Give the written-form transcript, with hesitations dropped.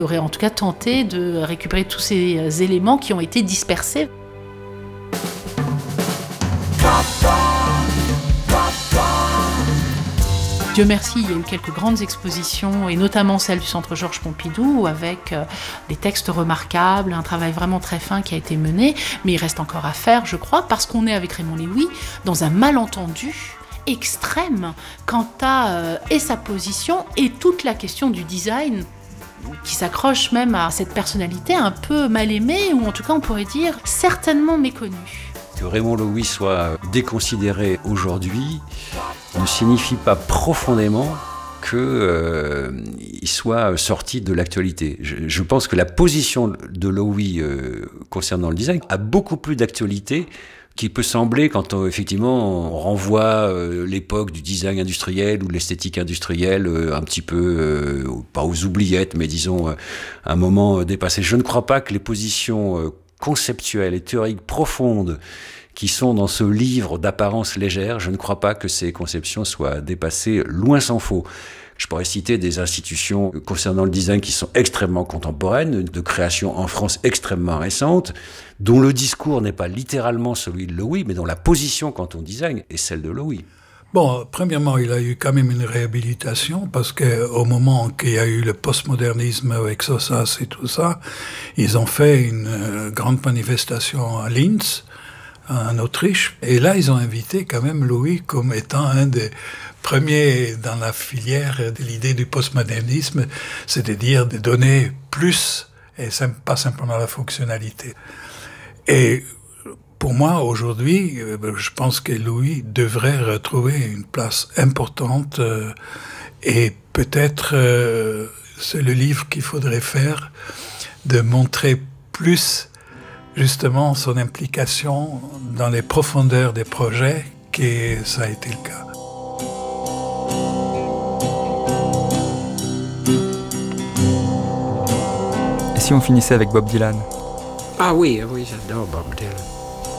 J'aurais en tout cas tenté de récupérer tous ces éléments qui ont été dispersés. Dieu merci, il y a eu quelques grandes expositions, et notamment celle du Centre Georges Pompidou, avec des textes remarquables, un travail vraiment très fin qui a été mené, mais il reste encore à faire, je crois, parce qu'on est avec Raymond Lévy dans un malentendu extrême quant à et sa position et toute la question du design, qui s'accroche même à cette personnalité un peu mal aimée, ou en tout cas on pourrait dire certainement méconnue. Que Raymond Loewy soit déconsidéré aujourd'hui ne signifie pas profondément qu'il soit sorti de l'actualité. Je pense que la position de Loewy concernant le design a beaucoup plus d'actualité qu'il peut sembler quand effectivement on renvoie l'époque du design industriel ou de l'esthétique industrielle un petit peu, pas aux oubliettes, mais disons un moment dépassé. Je ne crois pas que les positions conceptuelles et théoriques profondes qui sont dans ce livre d'apparence légère, je ne crois pas que ces conceptions soient dépassées, loin s'en faut. Je pourrais citer des institutions concernant le design qui sont extrêmement contemporaines, de création en France extrêmement récente, dont le discours n'est pas littéralement celui de Loewy, mais dont la position quant au design est celle de Loewy. Bon, premièrement, il a eu quand même une réhabilitation parce qu'au moment qu'il y a eu le postmodernisme avec Sossas et tout ça, ils ont fait une grande manifestation à Linz, en Autriche. Et là, ils ont invité quand même Loewy comme étant un des premiers dans la filière de l'idée du postmodernisme, c'est-à-dire de donner plus et pas simplement la fonctionnalité. Et pour moi, aujourd'hui, je pense que Loewy devrait retrouver une place importante et peut-être c'est le livre qu'il faudrait faire, de montrer plus justement son implication dans les profondeurs des projets, que ça a été le cas. Et si on finissait avec Bob Dylan ? Ah oui, j'adore Bob Dylan.